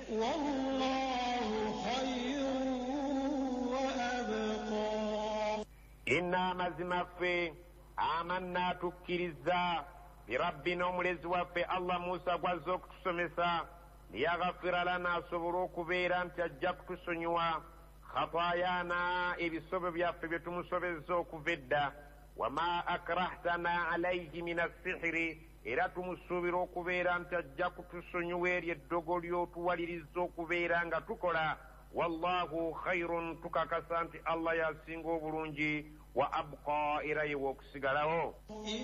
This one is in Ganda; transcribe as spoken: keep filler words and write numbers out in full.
والله خير وأبقى إنا مزما في آمنا تكرزا بربنا وملز وفي الله موسى وزوك سمسا ليغفر لنا صبروك بيران تجاك تسنيوا خطايانا بسبب يفبتم سبب زوك فدا وما أكرهتنا عليه من السحر إلا تمسوبروك بيران تجاك تسنيوا يدقل يوتوالي زوك بيران تكرا والله خير تكاكسانت الله يسينغو برونجي وأبقى إليه وكسغره